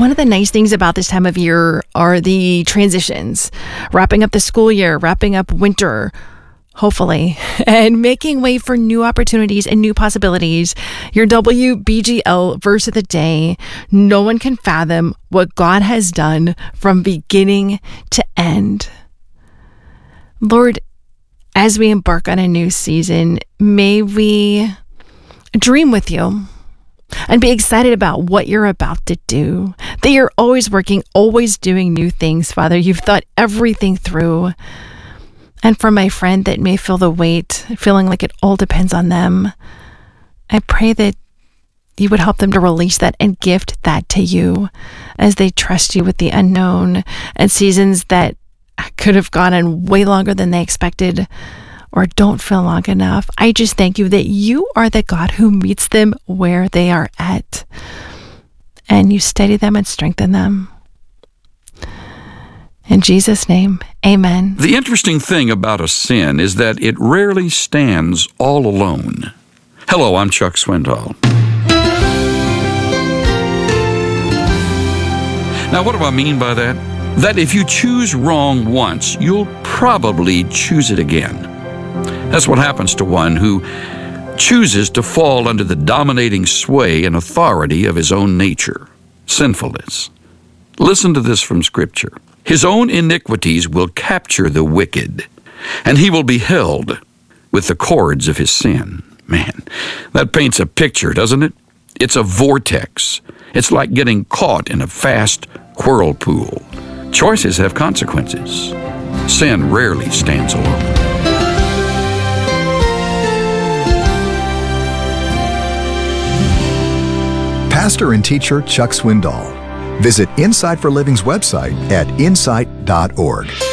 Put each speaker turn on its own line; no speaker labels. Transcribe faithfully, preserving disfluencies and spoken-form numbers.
One of the nice things about this time of year are the transitions, wrapping up the school year, wrapping up winter, hopefully, and making way for new opportunities and new possibilities. Your W B G L verse of the day: no one can fathom what God has done from beginning to end. Lord, as we embark on a new season, may we dream with you and be excited about what you're about to do, that you're always working, always doing new things, Father. You've thought everything through. And for my friend that may feel the weight, feeling like it all depends on them, I pray that you would help them to release that and gift that to you as they trust you with the unknown and seasons that could have gone on way longer than they expected or don't feel long enough. I just thank you that you are the God who meets them where they are at, and you steady them and strengthen them. In Jesus' name, amen.
The interesting thing about a sin is that it rarely stands all alone. Hello, I'm Chuck Swindoll. Now, what do I mean by that? That if you choose wrong once, you'll probably choose it again. That's what happens to one who chooses to fall under the dominating sway and authority of his own nature, sinfulness. Listen to this from Scripture. His own iniquities will capture the wicked, and he will be held with the cords of his sin. Man, that paints a picture, doesn't it? It's a vortex. It's like getting caught in a fast whirlpool. Choices have consequences. Sin rarely stands alone.
Pastor and teacher Chuck Swindoll. Visit Insight for Living's website at insight dot org.